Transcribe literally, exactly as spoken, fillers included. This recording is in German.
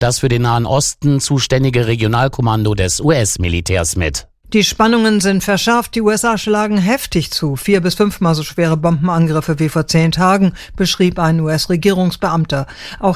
das für den Nahen Osten zuständige Regionalkommando des U S-Militärs mit. Die Spannungen sind verschärft, die U S A schlagen heftig zu. Vier bis fünfmal so schwere Bombenangriffe wie vor zehn Tagen, beschrieb ein U S-Regierungsbeamter. Auch